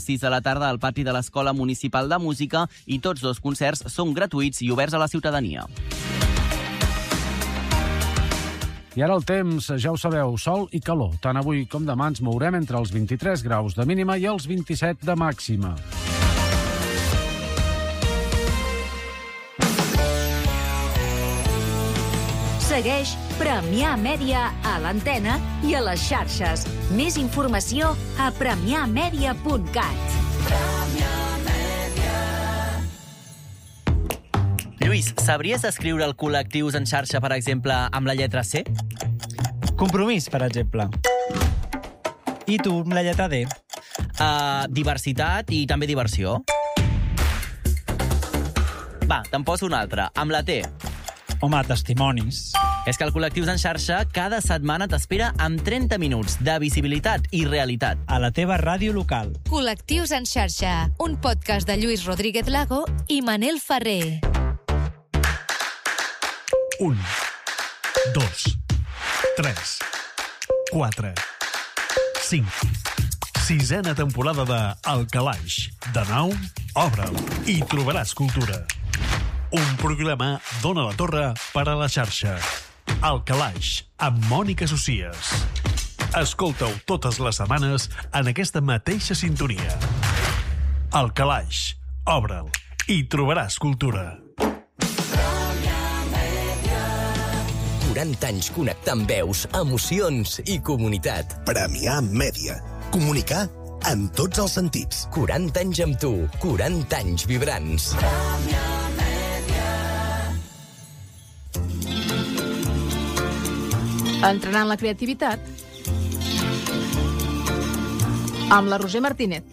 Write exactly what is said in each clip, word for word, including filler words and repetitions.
sis de la tarda al pati de l'Escola Municipal de Música i tots dos concerts són gratuïts i oberts a la ciutadania. I ara el temps, ja ho sabeu, sol i calor. Tant avui com demà ens mourem entre els vint-i-tres graus de mínima i els vint-i-set de màxima. Segueix Premià Mèdia a l'antena i a les xarxes. Més informació a premià mèdia punt cat. Lluís, sabries escriure el col·lectius en xarxa, per exemple, amb la lletra C? Compromís, per exemple. I tu, amb la lletra D? Uh, diversitat i també diversió. Va, te'n poso una altra, amb la T. Home, testimonis. És que el Col·lectius en xarxa cada setmana t'espera amb trenta minuts de visibilitat i realitat. A la teva ràdio local. Col·lectius en xarxa, un podcast de Lluís Rodríguez Lago i Manel Ferrer. Un, dos, tres, quatre, cinc. Sisena temporada de El Calaix. De nou, obre'l i trobaràs cultura. Un programa d'Ona la Torre per a la xarxa. El Calaix, amb Mònica Socies. Escolta-ho totes les setmanes en aquesta mateixa sintonia. El Calaix, obre'l i trobaràs cultura. quaranta anys connectant veus, emocions i comunitat. Premià Mèdia. Comunicar en tots els sentits. quaranta anys amb tu, quaranta anys vibrants. Premià Mèdia. Entrenant la creativitat amb la Roser Martínez.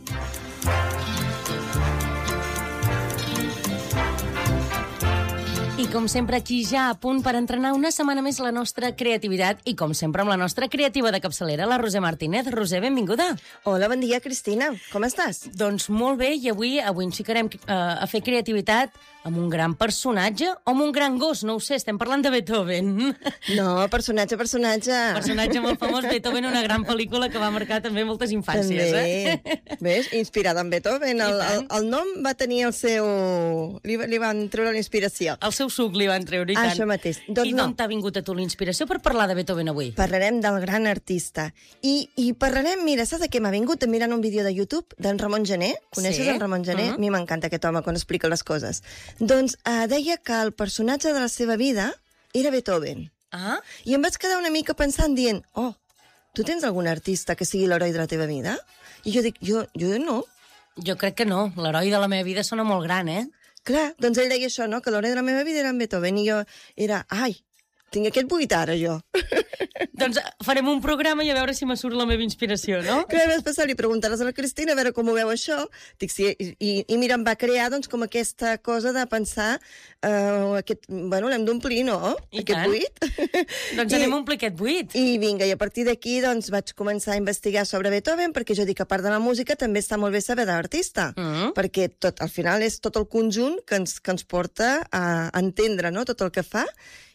I com sempre aquí ja a punt per entrenar una setmana més la nostra creativitat i com sempre amb la nostra creativa de capçalera, la Roser Martínez. Roser, benvinguda. Hola, bon dia, Cristina. Com estàs? Doncs molt bé, i avui avui ens ficarem uh, a fer creativitat amb un gran personatge o amb un gran gos, no ho sé, estem parlant de Beethoven. No, personatge, personatge. Personatge molt famós, Beethoven, una gran pel·lícula que va marcar també moltes infàncies. També. Eh? Ves? Inspirada en Beethoven. El, el, el nom va tenir el seu... Li, li van treure la inspiració. El seu suc li van treure, i tant. Això mateix. Doncs I no. d'on t'ha vingut a tu la inspiració per parlar de Beethoven avui? Parlarem del gran artista. I, i parlarem, mira, saps de què m'ha vingut? Mirant un vídeo de YouTube d'en Ramon Gené. Coneixes Sí. en Ramon Gené? Uh-huh. A mi m'encanta aquest home quan explica les coses. Doncs eh, deia que el personatge de la seva vida era Beethoven. Ah? I em vaig quedar una mica pensant, dient, oh, tu tens algun artista que sigui l'heroi de la teva vida? I jo dic, jo, jo no. Jo crec que no. L'heroi de la meva vida sona molt gran, eh? Clar, doncs ell deia això, no? Que l'heroi de la meva vida era en Beethoven. I jo era, ai, tinc aquest buit ara, jo. Doncs farem un programa i a veure si me surt la meva inspiració, no? Clar, després li preguntaràs a la Cristina a veure com ho veu això. Dic, sí, i, i, i mira, em va crear doncs, com aquesta cosa de pensar uh, aquest, bueno, l'hem d'omplir, no? I aquest tant. buit. Doncs anem a omplir aquest buit. I vinga, i a partir d'aquí doncs, vaig començar a investigar sobre Beethoven, perquè jo dic que a part de la música també està molt bé saber de l'artista, Mm. perquè tot, al final és tot el conjunt que ens, que ens porta a entendre, no?, tot el que fa,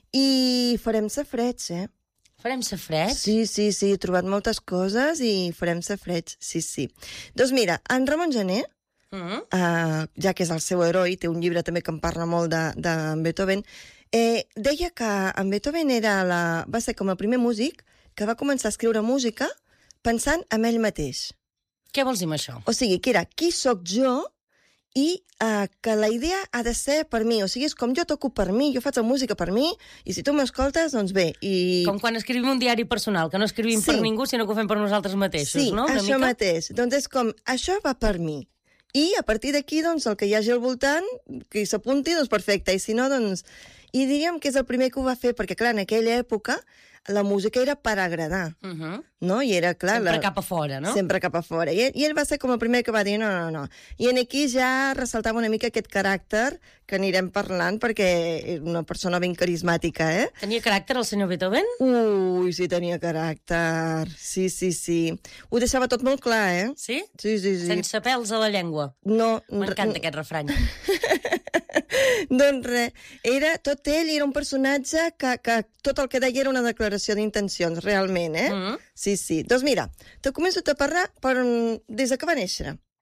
i farem safreig, eh? Farem safreig? Sí, sí, sí, he trobat moltes coses i farem safreig, sí, sí. Doncs mira, en Ramon Gené, Mm. uh, ja que és el seu heroi, té un llibre també que em parla molt de, de Beethoven, eh, deia que en Beethoven era la, va ser com el primer músic que va començar a escriure música pensant en ell mateix. Què vols dir amb això? O sigui, que era qui sóc jo i uh, que la idea ha de ser per mi. O sigui, és com jo toco per mi, jo faig la música per mi, i si tu m'escoltes, doncs bé. I... Com quan escrivim un diari personal, que no escrivim Sí. per ningú, sinó que ho fem per nosaltres mateixos, sí, no? Una això mica? mateix. Doncs és com, això va per mi. I a partir d'aquí, doncs, el que hi hagi al voltant, que hi s'apunti, doncs perfecte. I si no, doncs... I diríem que és el primer que ho va fer, perquè, clar, en aquella època la música era per agradar, Uh -huh. no? I era, clar... Sempre la... cap a fora, no? Sempre cap a fora. I, I ell va ser com el primer que va dir no, no, no. I en aquí ja ressaltava una mica aquest caràcter que anirem parlant, perquè és una persona ben carismàtica, eh? Tenia caràcter el senyor Beethoven? Ui, sí, tenia caràcter. Sí, sí, sí. Ho deixava tot molt clar, eh? Sí? Sí, sí, sí. Sense pèls a la llengua. No. M'encanta aquest refrany. Doncs res, era, tot ell era un personatge que, que tot el que deia era una declaració d'intencions, realment, eh? Mm. Sí, sí. Doncs mira, te començo a parlar per, des de que va néixer.